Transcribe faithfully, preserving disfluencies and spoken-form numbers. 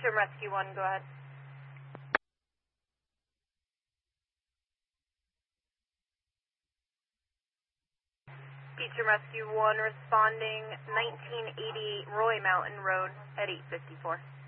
Beecham Rescue one, go ahead. Beecham Rescue one responding nineteen eighty-eight Roy Mountain Road at eight fifty-four.